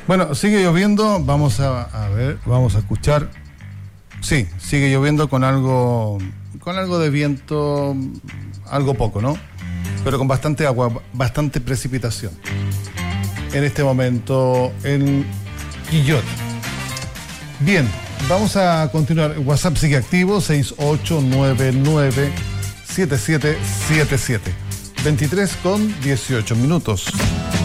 Bueno, sigue lloviendo, vamos a ver, vamos a escuchar. Sí, sigue lloviendo con algo de viento, algo poco, ¿no? Pero con bastante agua, bastante precipitación. En este momento en Quillota. Bien, vamos a continuar. WhatsApp sigue activo, 6899-7777. 23:18.